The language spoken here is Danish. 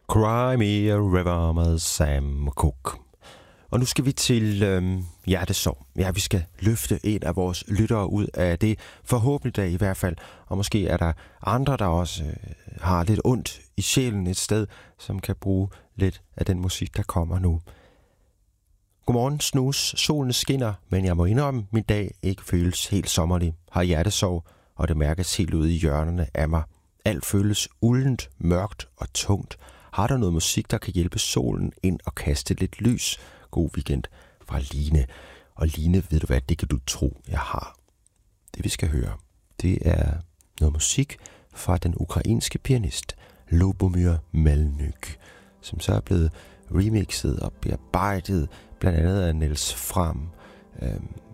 Cry Me a River med Sam Cooke. Og nu skal vi til hjertesorg. Ja, vi skal løfte en af vores lyttere ud af det, forhåbentlig da i hvert fald. Og måske er der andre, der også har lidt ondt i sjælen et sted, som kan bruge lidt af den musik, der kommer nu. Godmorgen, snus. Solen skinner, men jeg må indrømme, min dag ikke føles helt sommerlig. Har hjertesorg, og det mærkes helt ude i hjørnerne af mig. Alt føles uldent, mørkt og tungt. Har der noget musik, der kan hjælpe solen ind og kaste lidt lys? God weekend fra Line. Og Line, ved du hvad, det kan du tro, jeg har. Det vi skal høre, det er noget musik fra den ukrainske pianist Lubomir Melnyk, som så er blevet remixet og bearbejdet blandt andet af Niels Fram.